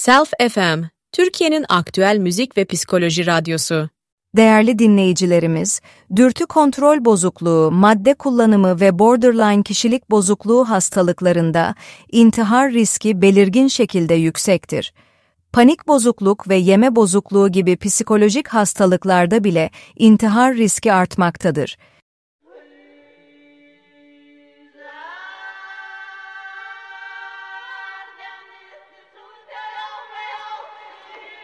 Self FM, Türkiye'nin aktüel müzik ve psikoloji radyosu. Değerli dinleyicilerimiz, dürtü kontrol bozukluğu, madde kullanımı ve borderline kişilik bozukluğu hastalıklarında intihar riski belirgin şekilde yüksektir. Panik bozukluk ve yeme bozukluğu gibi psikolojik hastalıklarda bile intihar riski artmaktadır.